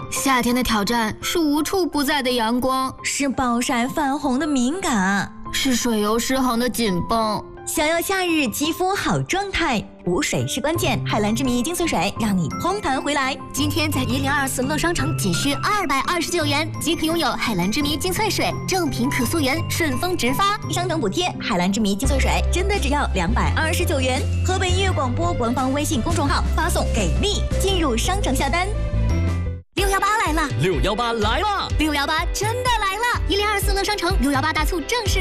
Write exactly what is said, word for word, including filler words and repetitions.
夏天的挑战是无处不在的阳光， 是暴晒泛红的敏感， 是水油失衡的紧绷。 想要夏日肌肤好状态，补水是关键。海蓝之谜精粹水让你嘭弹回来。 今天在一零二四乐商城仅需二百二十九元即可拥有海蓝之谜精粹水，正品可溯源，顺丰直发， 商等补贴。海蓝之谜精粹水真的只要两百二十九元。河北音乐广播官方微信公众号发送给力，进入商城下单。 六幺八来了， 六幺八来了， 六幺八真的来了！一零二四乐商城六幺八大促正式